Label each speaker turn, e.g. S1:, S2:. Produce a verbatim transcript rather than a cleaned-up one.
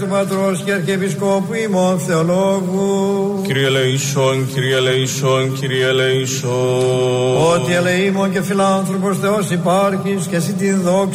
S1: του Πατρός και Αρχιεπισκόπου ημών Θεολόγου.
S2: Κύριε ελεησόν, Κύριε ελεησόν, Κύριε ελεησόν.
S1: Ότι ελεήμων και φιλάνθρωπος Θεός υπάρχεις και εσύ την δόξα